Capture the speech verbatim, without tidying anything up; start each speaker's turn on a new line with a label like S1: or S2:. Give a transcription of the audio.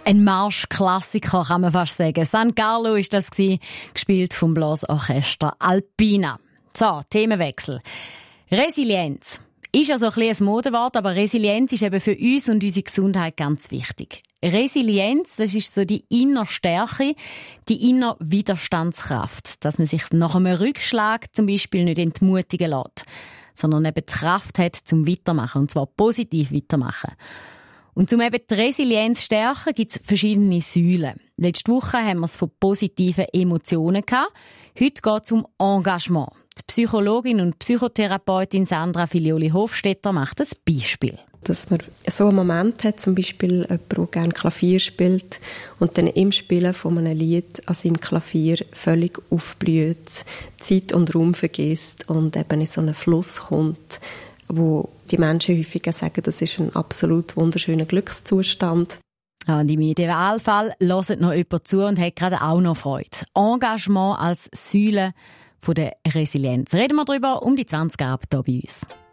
S1: Ein Marschklassiker, kann man fast sagen. San Carlo war das, gespielt vom Blasorchester Alpina. So, Themenwechsel. Resilienz. Ist ja so ein bisschen ein Modewort, aber Resilienz ist eben für uns und unsere Gesundheit ganz wichtig. Resilienz, das ist so die innere Stärke, die innere Widerstandskraft, dass man sich nach einem Rückschlag zum Beispiel nicht entmutigen lässt, sondern eben die Kraft hat, zum Weitermachen, und zwar positiv weitermachen. Und um eben die Resilienz zu stärken, gibt es verschiedene Säulen. Letzte Woche haben wir es von positiven Emotionen gehabt. Heute geht es um Engagement. Die Psychologin und Psychotherapeutin Sandra Filioli-Hofstetter macht ein Beispiel.
S2: Dass man so einen Moment hat, zum Beispiel jemand, der gerne Klavier spielt und dann im Spielen von einem Lied an seinem Klavier völlig aufblüht, Zeit und Raum vergisst und eben in so einen Fluss kommt, wo die Menschen häufig sagen, das ist ein absolut wunderschöner Glückszustand.
S1: Ja, und im Idealfall hört noch jemand zu und hat gerade auch noch Freude. Engagement als Säule von der Resilienz. Reden wir darüber um die zwanzig Abend hier bei uns.